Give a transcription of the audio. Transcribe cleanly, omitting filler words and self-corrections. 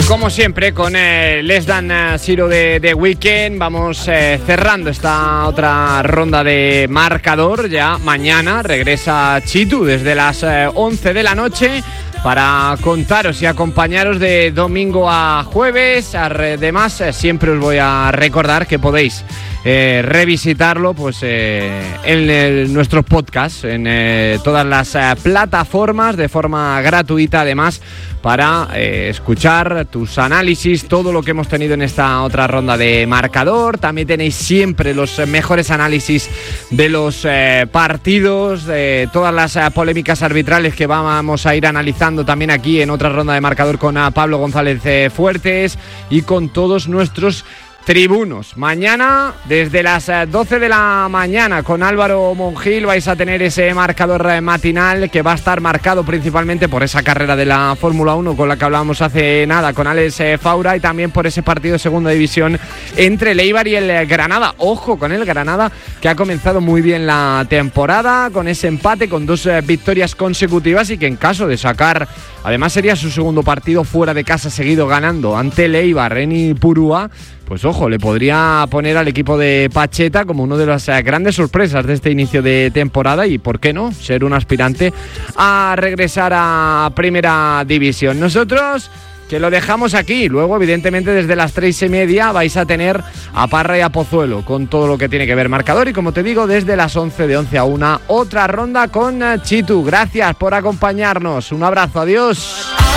Como siempre, con Less Than Zero de The Weeknd, vamos cerrando esta otra ronda de marcador. Ya mañana regresa Chitu desde las 11 de la noche para contaros y acompañaros de domingo a jueves. Además, siempre os voy a recordar que podéis revisitarlo pues en nuestros podcasts, en todas las plataformas de forma gratuita, además, para escuchar tus análisis, todo lo que hemos tenido en esta otra ronda de marcador. También tenéis siempre los mejores análisis de los partidos, de todas las polémicas arbitrales que vamos a ir analizando también aquí en otra ronda de marcador con Pablo González Fuertes y con todos nuestros tribunos. Mañana, desde las 12 de la mañana, con Álvaro Mongil, vais a tener ese marcador matinal que va a estar marcado principalmente por esa carrera de la Fórmula 1 con la que hablábamos hace nada con Alex Faura, y también por ese partido de segunda división entre el Eibar y el Granada. Ojo con el Granada, que ha comenzado muy bien la temporada con ese empate, con 2 victorias consecutivas, y que en caso de sacar, además sería su segundo partido fuera de casa seguido ganando ante el Eibar en Ipurúa, pues ojo, le podría poner al equipo de Pacheta como una de las grandes sorpresas de este inicio de temporada y, ¿por qué no?, ser un aspirante a regresar a Primera División. Nosotros, que lo dejamos aquí. Luego, evidentemente, desde las 3:30 vais a tener a Parra y a Pozuelo con todo lo que tiene que ver marcador. Y como te digo, desde las 11, de 11 a 1, otra ronda con Chitu. Gracias por acompañarnos. Un abrazo, adiós.